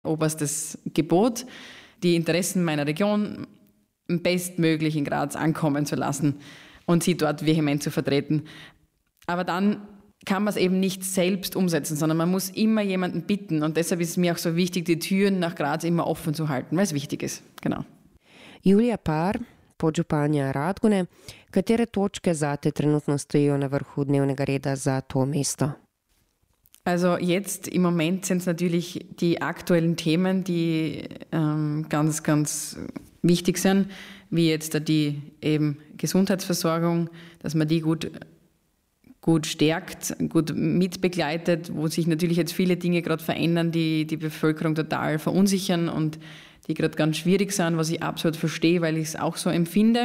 oberstes Gebot, die Interessen meiner Region bestmöglich in Graz ankommen zu lassen und sie dort vehement zu vertreten. Aber dann kann man es eben nicht selbst umsetzen, sondern man muss immer jemanden bitten. Und deshalb ist es mir auch so wichtig, die Türen nach Graz immer offen zu halten, weil es wichtig ist. Genau. Julija Par, podžupanja Radgune, katere točke zate trenutno stojijo na vrhu dnevnega reda za to mesto? Also jetzt im Moment sind es natürlich die aktuellen Themen, die ganz, ganz wichtig sind, wie jetzt die eben Gesundheitsversorgung, dass man die gut stärkt, gut mitbegleitet, wo sich natürlich jetzt viele Dinge gerade verändern, die die Bevölkerung total verunsichern und die gerade ganz schwierig sind, was ich absolut verstehe, weil ich es auch so empfinde.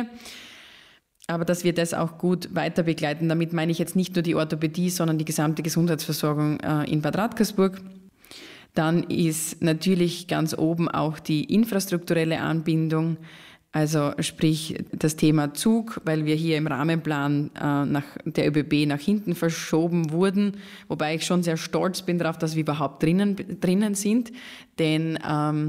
Aber dass wir das auch gut weiter begleiten, damit meine ich jetzt nicht nur die Orthopädie, sondern die gesamte Gesundheitsversorgung in Bad Radkersburg. Dann ist natürlich ganz oben auch die infrastrukturelle Anbindung, also sprich das Thema Zug, weil wir hier im Rahmenplan der ÖBB nach hinten verschoben wurden, wobei ich schon sehr stolz bin darauf, dass wir überhaupt drinnen sind, denn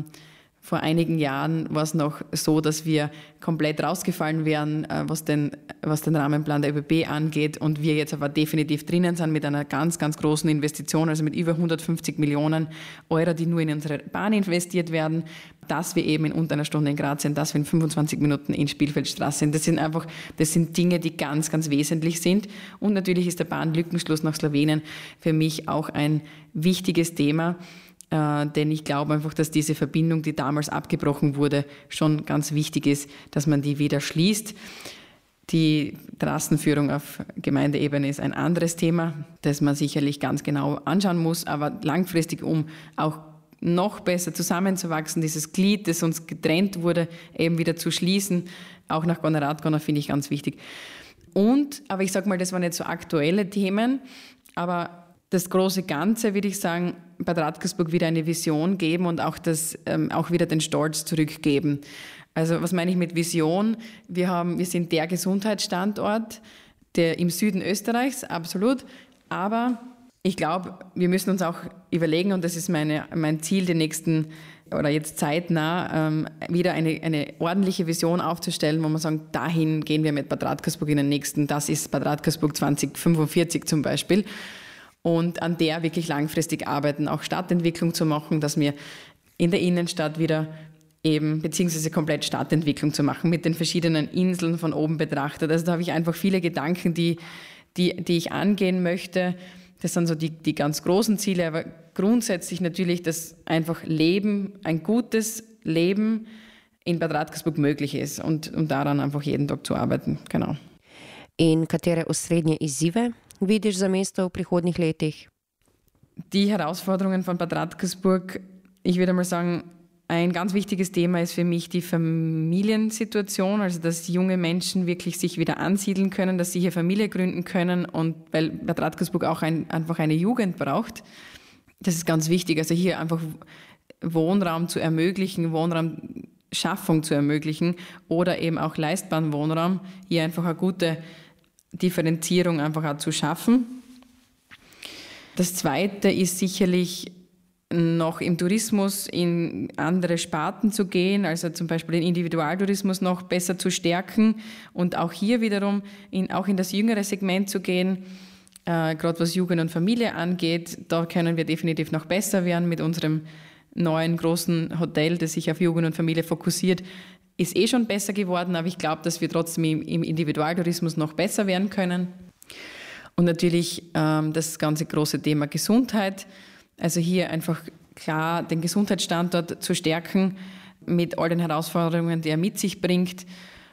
vor einigen Jahren war es noch so, dass wir komplett rausgefallen wären, was den Rahmenplan der ÖBB angeht und wir jetzt aber definitiv drinnen sind mit einer ganz, ganz großen Investition, also mit über 150 Millionen Euro, die nur in unsere Bahn investiert werden, dass wir eben in unter einer Stunde in Graz sind, dass wir in 25 Minuten in Spielfeldstraße sind. Das sind Dinge, die ganz, ganz wesentlich sind. Und natürlich ist der Bahnlückenschluss nach Slowenien für mich auch ein wichtiges Thema. Denn ich glaube einfach, dass diese Verbindung, die damals abgebrochen wurde, schon ganz wichtig ist, dass man die wieder schließt. Die Trassenführung auf Gemeindeebene ist ein anderes Thema, das man sicherlich ganz genau anschauen muss, aber langfristig, um auch noch besser zusammenzuwachsen, dieses Glied, das uns getrennt wurde, eben wieder zu schließen, auch nach Gonneradgona, finde ich ganz wichtig. Aber ich sage mal, das waren jetzt so aktuelle Themen, aber das große Ganze, würde ich sagen, Bad Radkersburg wieder eine Vision geben und auch wieder den Stolz zurückgeben. Also was meine ich mit Vision? Wir sind der Gesundheitsstandort im Süden Österreichs, absolut. Aber ich glaube, wir müssen uns auch überlegen, und das ist mein Ziel, die nächsten oder jetzt zeitnah wieder eine ordentliche Vision aufzustellen, wo man sagen, dahin gehen wir mit Bad Radkersburg in den nächsten, das ist Bad Radkersburg 2045 zum Beispiel. Und an der wirklich langfristig arbeiten, auch Stadtentwicklung zu machen, dass wir in der Innenstadt wieder eben, beziehungsweise komplett Stadtentwicklung zu machen, mit den verschiedenen Inseln von oben betrachtet. Also da habe ich einfach viele Gedanken, die ich angehen möchte. Das sind so die ganz großen Ziele, aber grundsätzlich natürlich, dass einfach ein gutes Leben in Bad Radkersburg möglich ist und daran einfach jeden Tag zu arbeiten. Genau. In katere osrednje izzive vidiš za mesto v prihodnjih letih? Die Herausforderungen von Bad Radkersburg, ich würde mal sagen, ein ganz wichtiges Thema ist für mich die Familiensituation, also dass junge Menschen wirklich sich wieder ansiedeln können, dass sie hier Familie gründen können und weil Bad Radkersburg auch einfach eine Jugend braucht. Das ist ganz wichtig, also hier einfach Wohnraum zu ermöglichen, Wohnraumschaffung zu ermöglichen oder eben auch leistbaren Wohnraum, hier einfach eine gute Differenzierung einfach auch zu schaffen. Das Zweite ist sicherlich noch im Tourismus in andere Sparten zu gehen, also zum Beispiel den Individualtourismus noch besser zu stärken und auch hier wiederum auch in das jüngere Segment zu gehen, gerade was Jugend und Familie angeht. Da können wir definitiv noch besser werden mit unserem neuen großen Hotel, das sich auf Jugend und Familie fokussiert. Ist schon besser geworden, aber ich glaube, dass wir trotzdem im Individualtourismus noch besser werden können. Und natürlich das ganze große Thema Gesundheit. Also hier einfach klar den Gesundheitsstandort zu stärken mit all den Herausforderungen, die er mit sich bringt.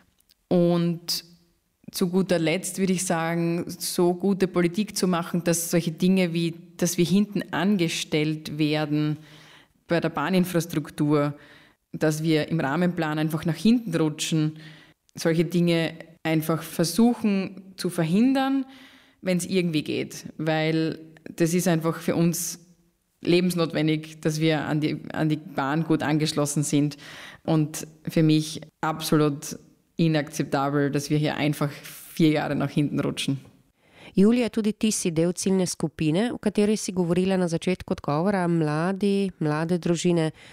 Und zu guter Letzt würde ich sagen, so gute Politik zu machen, dass solche Dinge wie, dass wir hinten angestellt werden bei der Bahninfrastruktur, dass wir im Rahmenplan einfach nach hinten rutschen, solche Dinge einfach versuchen zu verhindern, wenn es irgendwie geht. Weil das ist einfach für uns lebensnotwendig, dass wir an die Bahn gut angeschlossen sind. Und für mich absolut inakzeptabel, dass wir hier einfach 4 Jahre nach hinten rutschen. Julija, tudi ti si del ciljne skupine, o kateri si govorila na začetku odgovora, mlade družine.